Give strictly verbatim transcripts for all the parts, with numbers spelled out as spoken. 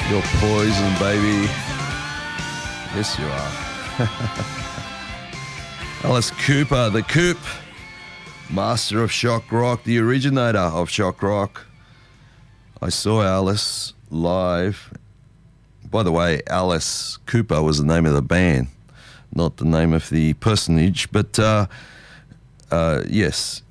You're poison, baby. Yes, you are. Alice Cooper, the Coop, master of shock rock, the originator of shock rock. I saw Alice live. By the way, Alice Cooper was the name of the band, not the name of the personage. But uh, uh, yes,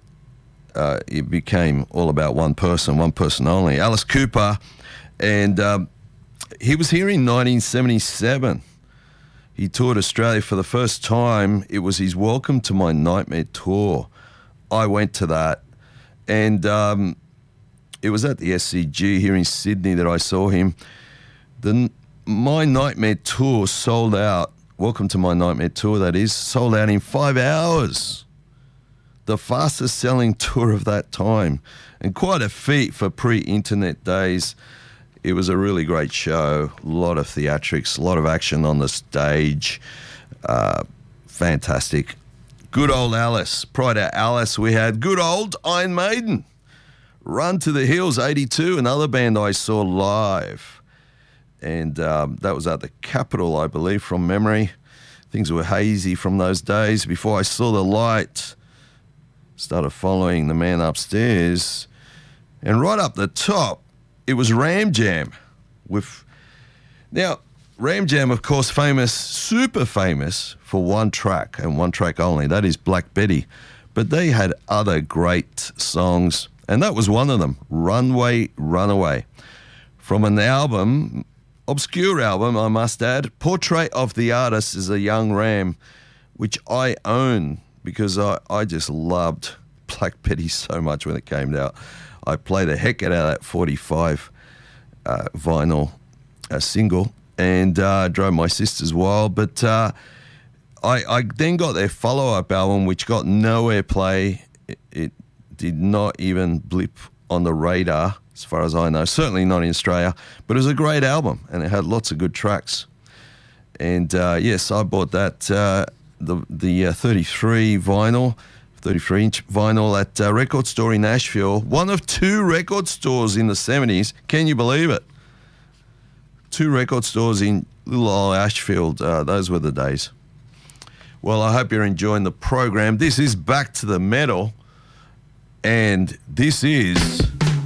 uh, it became all about one person, one person only. Alice Cooper, and um, he was here in nineteen seventy-seven. He toured Australia for the first time. It was his Welcome to My Nightmare tour. I went to that, and um, it was at the S C G here in Sydney that I saw him. The My Nightmare tour sold out. Welcome to My Nightmare tour, that is, sold out in five hours. The fastest selling tour of that time, and quite a feat for pre-internet days. It was a really great show, a lot of theatrics, a lot of action on the stage. Uh, fantastic. Good old Alice. Prior to Alice, we had good old Iron Maiden. Run to the Hills, eighty-two, another band I saw live. And um, that was at the Capitol, I believe, from memory. Things were hazy from those days. Before I saw the light, started following the man upstairs. And right up the top, it was Ram Jam. With Now, Ram Jam, of course, famous, super famous for one track and one track only. That is Black Betty. But they had other great songs, and that was one of them, Runway, Runaway. From an album, obscure album, I must add, Portrait of the Artist is a Young Ram, which I own because I, I just loved Black Betty so much when it came out. I played the heck out of that forty-five uh, vinyl uh, single and uh, drove my sisters wild. But uh, I, I then got their follow-up album, which got no airplay. It, it did not even blip on the radar, as far as I know. Certainly not in Australia. But it was a great album, and it had lots of good tracks. And uh, yes, I bought that, uh, the, the uh, thirty-three vinyl. thirty-three inch vinyl at a record store in Nashville. One of two record stores in the seventies. Can you believe it? Two record stores in little old Ashfield. Uh, those were the days. Well, I hope you're enjoying the program. This is Back to the Metal, and this is